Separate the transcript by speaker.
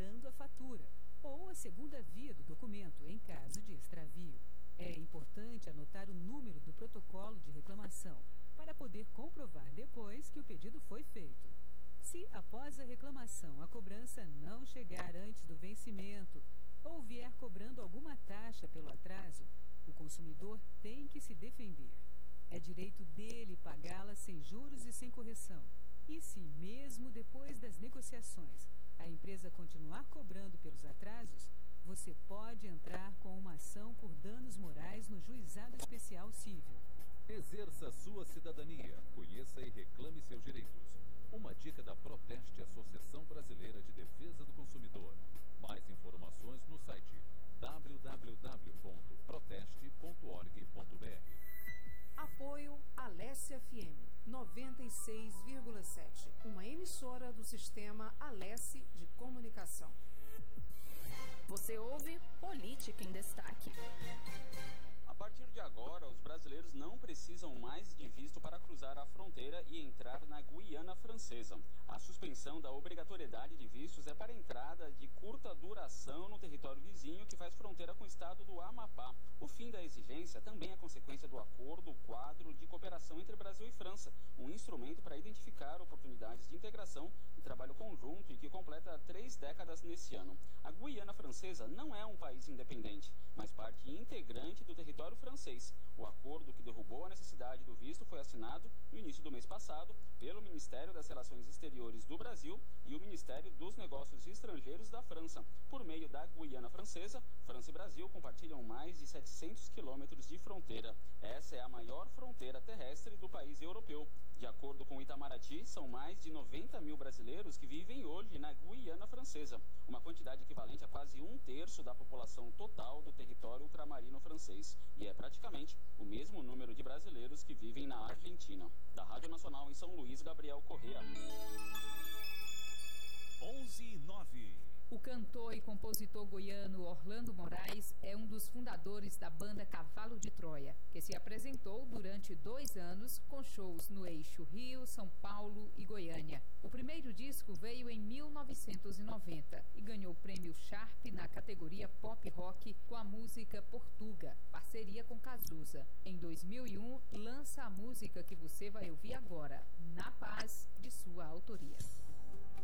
Speaker 1: cobrando a fatura ou a segunda via do documento em caso de extravio. É importante anotar o número do protocolo de reclamação para poder comprovar depois que o pedido foi feito. Se após a reclamação a cobrança não chegar antes do vencimento ou vier cobrando alguma taxa pelo atraso, o consumidor tem que se defender. É direito dele pagá-la sem juros e sem correção. E se, mesmo depois das negociações, a empresa continuar cobrando pelos atrasos, você pode entrar com uma ação por danos morais no Juizado Especial Cível.
Speaker 2: Exerça sua cidadania, conheça e reclame seus direitos. Uma dica da Proteste, Associação Brasileira de Defesa do Consumidor. Mais informações no site www.proteste.org.br.
Speaker 3: Apoio Alesse FM 96,7, uma emissora do sistema Alesse de Comunicação.
Speaker 4: Você ouve Política em Destaque.
Speaker 5: A partir de agora, os brasileiros não precisam mais de visto para cruzar a fronteira e entrar na Guiana Francesa. A suspensão da obrigatoriedade de vistos é para entrada de curta duração no território vizinho que faz fronteira com o estado do Amapá. O fim da exigência também é consequência do acordo quadro de cooperação entre Brasil e França, um instrumento para identificar oportunidades de integração e trabalho conjunto e que completa 3 décadas nesse ano. A Guiana Francesa não é um país independente, mas parte integrante do território francês. O acordo que derrubou a necessidade do visto foi assinado no início do mês passado pelo Ministério das Relações Exteriores do Brasil e o Ministério dos Negócios Estrangeiros da França. Por meio da Guiana Francesa, França e Brasil compartilham mais de 700 quilômetros de fronteira. Essa é a maior fronteira terrestre do país europeu. De acordo com o Itamaraty, são mais de 90 mil brasileiros que vivem hoje na Guiana Francesa, uma quantidade equivalente a quase 1/3 da população total do território ultramarino francês. E é praticamente o mesmo número de brasileiros que vivem na Argentina. Da Rádio Nacional em São Luís, Gabriel Correa.
Speaker 2: 11:09.
Speaker 4: O cantor e compositor goiano Orlando Moraes é um dos fundadores da banda Cavalo de Troia, que se apresentou durante 2 anos com shows no eixo Rio, São Paulo e Goiânia. O primeiro disco veio em 1990 e ganhou o prêmio Sharp na categoria Pop Rock com a música Portuga, parceria com Cazuza. Em 2001, lança a música que você vai ouvir agora, Na Paz, de sua autoria.